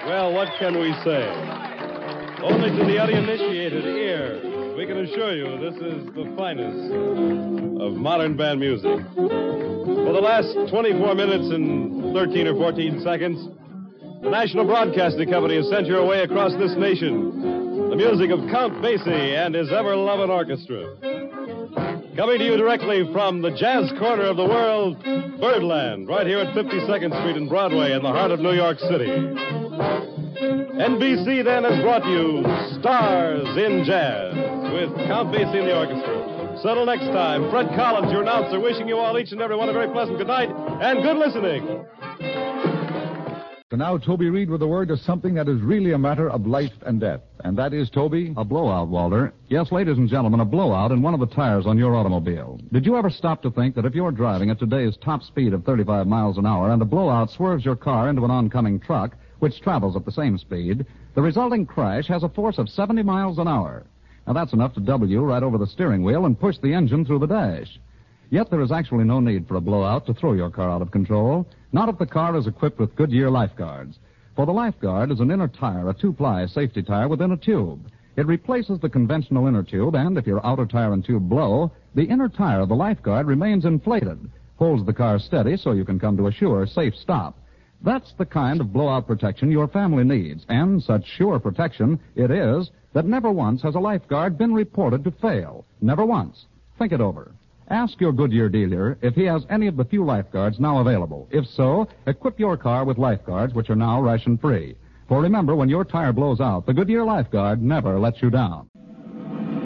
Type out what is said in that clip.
Well, what can we say? Only to the uninitiated ear, we can assure you this is the finest of modern band music. For the last 24 minutes and 13 or 14 seconds, the National Broadcasting Company has sent your way across this nation the music of Count Basie and his ever-loving orchestra. Coming to you directly from the jazz corner of the world, Birdland, right here at 52nd Street and Broadway in the heart of New York City. NBC then has brought you Stars in Jazz with Count Basie and the orchestra. So till next time, Fred Collins, your announcer, wishing you all, each and every one, a very pleasant good night and good listening. So now Toby Reed with a word to something that is really a matter of life and death. And that is, Toby? A blowout, Walter. Yes, ladies and gentlemen, a blowout in one of the tires on your automobile. Did you ever stop to think that if you're driving at today's top speed of 35 miles an hour and a blowout swerves your car into an oncoming truck, which travels at the same speed, the resulting crash has a force of 70 miles an hour. Now, that's enough to double you right over the steering wheel and push the engine through the dash. Yet there is actually no need for a blowout to throw your car out of control, not if the car is equipped with Goodyear Lifeguards. For the Lifeguard is an inner tire, a two-ply safety tire within a tube. It replaces the conventional inner tube, and if your outer tire and tube blow, the inner tire of the Lifeguard remains inflated, holds the car steady so you can come to a sure, safe stop. That's the kind of blowout protection your family needs, and such sure protection it is that never once has a Lifeguard been reported to fail. Never once. Think it over. Ask your Goodyear dealer if he has any of the few Lifeguards now available. If so, equip your car with Lifeguards, which are now ration-free. For remember, when your tire blows out, the Goodyear Lifeguard never lets you down.